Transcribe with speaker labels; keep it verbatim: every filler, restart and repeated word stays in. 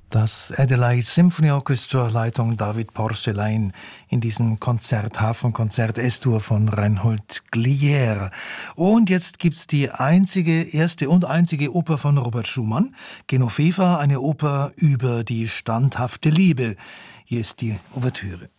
Speaker 1: Das Adelaide Symphony Orchestra, Leitung David Porcelain, in diesem Konzert, Hafenkonzert S-Dur von Reinhold Glier. Und jetzt gibt's die einzige, erste und einzige Oper von Robert Schumann, Genoveva, eine Oper über die standhafte Liebe. Hier ist die Ouvertüre.